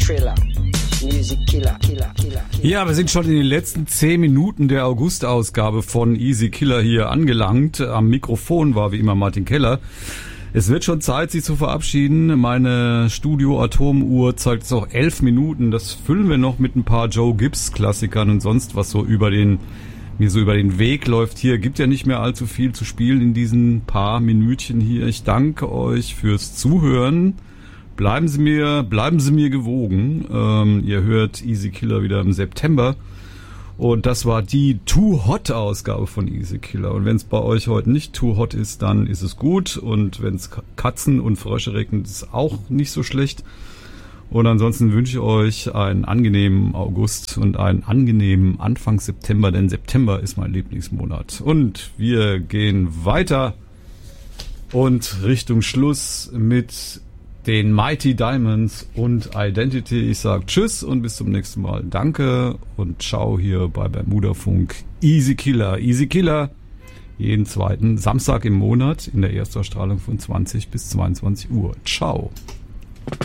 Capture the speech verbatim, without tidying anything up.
Thriller. Music Killer, Killer, Killer, Killer. Ja, wir sind schon in den letzten zehn Minuten der August-Ausgabe von Easy Killer hier angelangt. Am Mikrofon war wie immer Martin Keller. Es wird schon Zeit, sich zu verabschieden. Meine Studio-Atomuhr zeigt jetzt auch elf Minuten. Das füllen wir noch mit ein paar Joe Gibbs-Klassikern und sonst was so über den, mir so über den Weg läuft. Hier gibt ja nicht mehr allzu viel zu spielen in diesen paar Minütchen hier. Ich danke euch fürs Zuhören. Bleiben Sie mir, bleiben Sie mir gewogen. Ähm, ihr hört Easy Killer wieder im September. Und das war die Too Hot Ausgabe von Easy Killer. Und wenn es bei euch heute nicht too hot ist, dann ist es gut. Und wenn es Katzen und Frösche regnet, ist es auch nicht so schlecht. Und ansonsten wünsche ich euch einen angenehmen August und einen angenehmen Anfang September, denn September ist mein Lieblingsmonat. Und wir gehen weiter und Richtung Schluss mit den Mighty Diamonds und Identity. Ich sage Tschüss und bis zum nächsten Mal. Danke und ciao hier bei Bermuda Funk. Easy Killer. Easy Killer. Jeden zweiten Samstag im Monat in der Erstausstrahlung von zwanzig bis zweiundzwanzig Uhr. Ciao.